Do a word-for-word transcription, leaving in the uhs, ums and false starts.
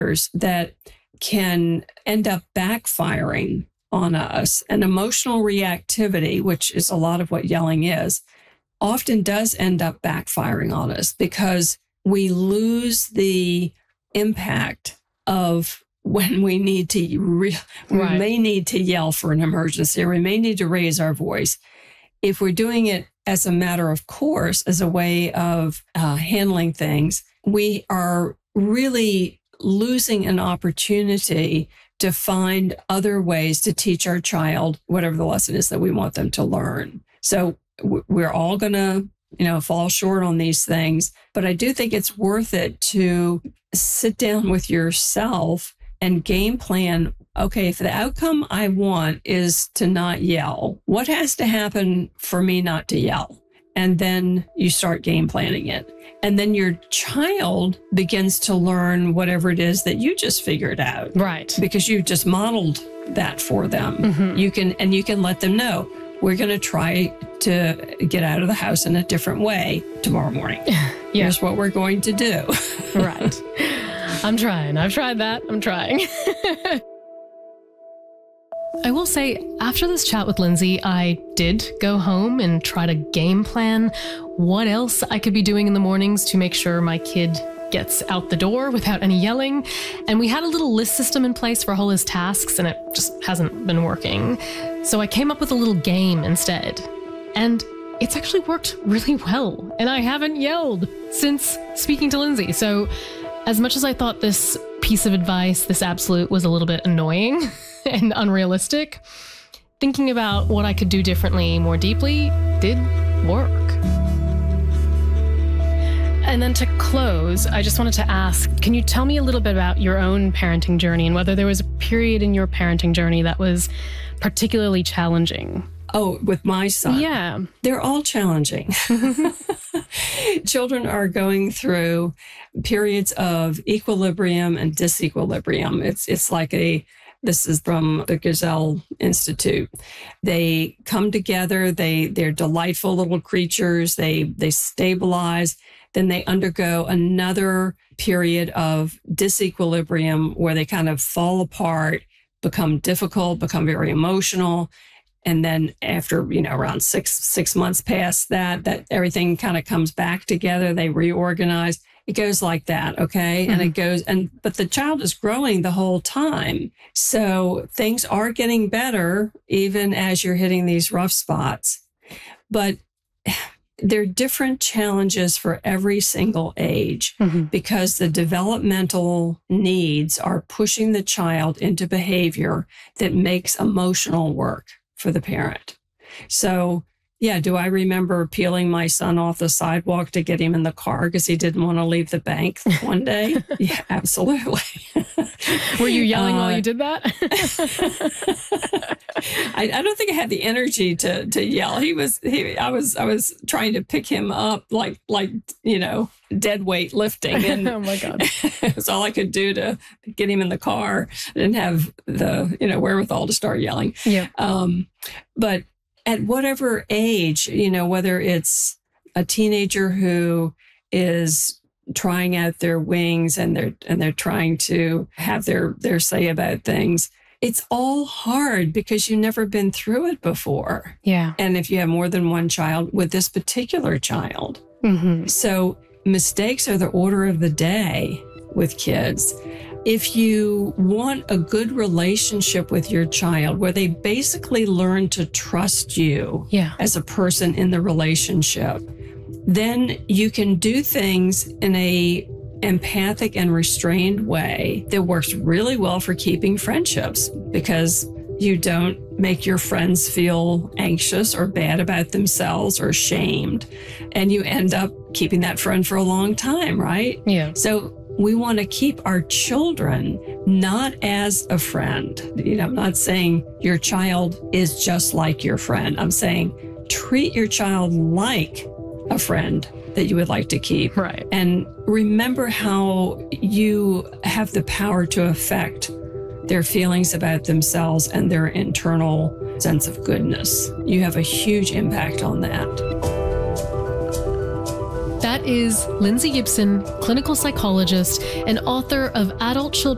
that can end up backfiring on us. And emotional reactivity, which is a lot of what yelling is, often does end up backfiring on us because we lose the impact of when we need to, re- Right. we may need to yell for an emergency, or we may need to raise our voice. If we're doing it as a matter of course, as a way of uh, handling things, we are really losing an opportunity to find other ways to teach our child whatever the lesson is that we want them to learn. So w- we're all going to, you know, fall short on these things, but I do think it's worth it to sit down with yourself and game plan. Okay, if the outcome I want is to not yell, what has to happen for me not to yell? And then you start game planning it. And then your child begins to learn whatever it is that you just figured out. Right. Because you just modeled that for them. Mm-hmm. You can, and you can let them know, we're going to try to get out of the house in a different way tomorrow morning. Yeah. Here's what we're going to do. Right. I'm trying. I've tried that. I'm trying. I will say, after this chat with Lindsay, I did go home and try to game plan what else I could be doing in the mornings to make sure my kid gets out the door without any yelling. And we had a little list system in place for all his tasks, and it just hasn't been working. So I came up with a little game instead. And it's actually worked really well. And I haven't yelled since speaking to Lindsay. So as much as I thought this piece of advice, this absolute, was a little bit annoying and unrealistic, thinking about what I could do differently more deeply did work. And then to close, I just wanted to ask, can you tell me a little bit about your own parenting journey and whether there was a period in your parenting journey that was particularly challenging? Oh, with my son? Yeah. They're all challenging. Children are going through periods of equilibrium and disequilibrium. It's it's like a, this is from the Gazelle Institute. They come together, they, they're delightful little creatures, they they stabilize, then they undergo another period of disequilibrium where they kind of fall apart, become difficult, become very emotional. And then after, you know, around six, six months past that, that everything kind of comes back together. They reorganize. It goes like that. Okay. Mm-hmm. And it goes, and, but the child is growing the whole time. So things are getting better, even as you're hitting these rough spots. But there are different challenges for every single age, mm-hmm. because the developmental needs are pushing the child into behavior that makes emotional work for the parent. So, yeah, do I remember peeling my son off the sidewalk to get him in the car because he didn't want to leave the bank one day? Yeah, absolutely. Were you yelling uh, while you did that? I, I don't think I had the energy to to yell. He was he I was I was trying to pick him up like like you know dead weight lifting, and oh my God, it was all I could do to get him in the car. I didn't have the you know wherewithal to start yelling. Yeah. Um, but at whatever age, you know, whether it's a teenager who is trying out their wings and they're and they're trying to have their their say about things, it's all hard because you've never been through it before. Yeah. And if you have more than one child, with this particular child. Mm-hmm. So mistakes are the order of the day with kids. If you want a good relationship with your child where they basically learn to trust you yeah. as a person in the relationship, then you can do things in a empathic and restrained way that works really well for keeping friendships, because you don't make your friends feel anxious or bad about themselves or shamed. And you end up keeping that friend for a long time, right? Yeah. So we want to keep our children not as a friend. You know, I'm not saying your child is just like your friend. I'm saying treat your child like a friend that you would like to keep. Right. And remember how you have the power to affect their feelings about themselves and their internal sense of goodness. You have a huge impact on that. That is Lindsay Gibson, clinical psychologist and author of Adult Children